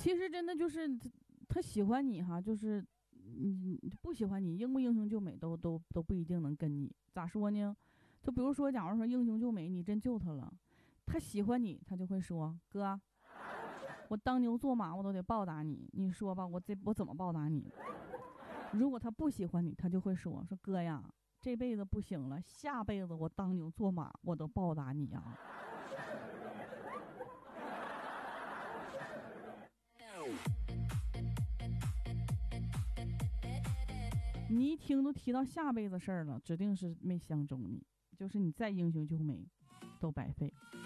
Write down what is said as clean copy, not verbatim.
其实真的就是他喜欢你哈，就是不喜欢你，英不英雄救美都不一定能跟你。咋说呢？就比如说，假如说英雄救美，你真救他了，他喜欢你，他就会说哥，我当牛做马我都得报答你，你说吧，我怎么报答你？如果他不喜欢你，他就会说哥呀，这辈子不行了，下辈子我当牛做马我都报答你呀。你一听都提到下辈子事儿了，指定是没相中你，就是你再英雄救美都白费。